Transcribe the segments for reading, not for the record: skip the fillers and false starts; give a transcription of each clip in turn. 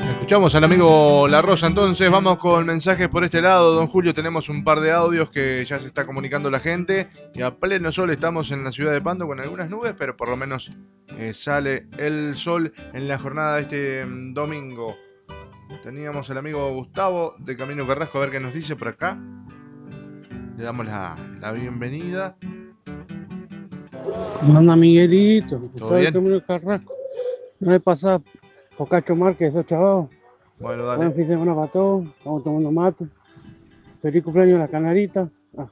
Escuchamos al amigo La Rosa, entonces vamos con mensajes por este lado. Don Julio, tenemos un par de audios que ya se está comunicando la gente y a pleno sol estamos en la ciudad de Pando con algunas nubes, pero por lo menos sale el sol en la jornada de este domingo. Teníamos al amigo Gustavo de Camino Carrasco, a ver qué nos dice por acá. Le damos la bienvenida. ¿Cómo anda Miguelito? ¿Todo bien? Camino Carrasco. No he pasado por Cacho Márquez, esos chavos. Bueno, dale. Buen fin de semana para todos. Estamos tomando mate. Feliz cumpleaños a la canarita.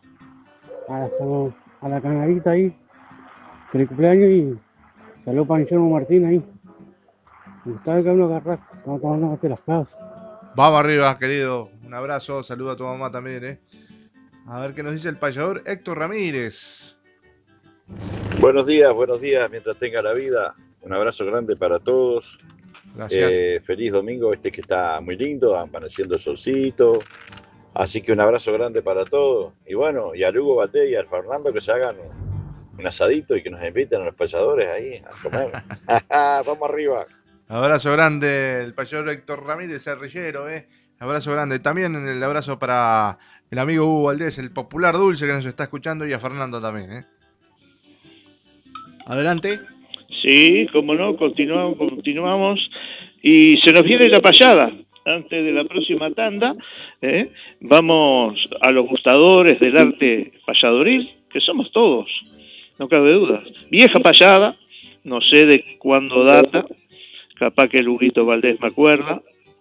A la canarita ahí. Feliz cumpleaños y saludos para Guillermo Martín ahí. Gustavo de Camino Carrasco. Estamos tomando mate en las casas. Vamos arriba, querido. Un abrazo, saludo a tu mamá también, A ver qué nos dice el payador Héctor Ramírez. Buenos días, mientras tenga la vida. Un abrazo grande para todos. Gracias. Feliz domingo, que está muy lindo, amaneciendo el solcito. Así que un abrazo grande para todos. Y bueno, y a Lugo Baté y al Fernando que se hagan un asadito y que nos inviten a los payadores ahí a comer. Vamos arriba. Abrazo grande, el payador Héctor Ramírez, cerrillero, Abrazo grande. También el abrazo para el amigo Hugo Valdés, el popular dulce que nos está escuchando, y a Fernando también, Adelante. Sí, cómo no, continuamos. Y se nos viene la payada. Antes de la próxima tanda, vamos a los gustadores del arte payadoril, que somos todos, no cabe duda. Vieja payada, no sé de cuándo data, capaz que Luguito Valdés me acuerda.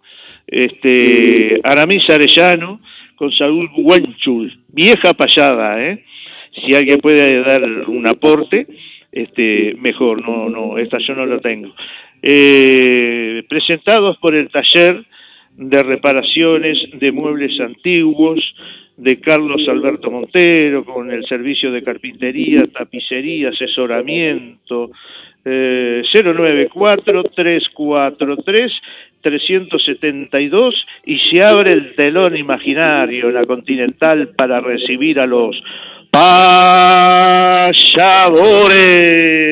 Aramis Arellano con Saúl Huenchul, vieja payada, Si alguien puede dar un aporte, mejor, no, esta yo no la tengo. Presentados por el taller de reparaciones de muebles antiguos de Carlos Alberto Montero, con el servicio de carpintería, tapicería, asesoramiento, 094-343-372, y se abre el telón imaginario en la Continental para recibir a los payadores.